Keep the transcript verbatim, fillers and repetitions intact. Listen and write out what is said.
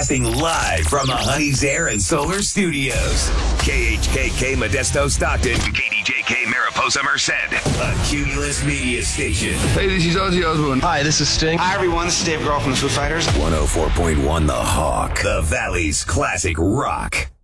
Broadcasting live from the Honey's Air and Solar Studios. K H K K Modesto Stockton. K D J K Mariposa Merced. A Cumulus Media Station. Hey, this is Ozzy Osbourne. Hi, this is Sting. Hi, everyone. This is Dave Grohl from the Foo Fighters. one oh four point one The Hawk. The Valley's classic rock.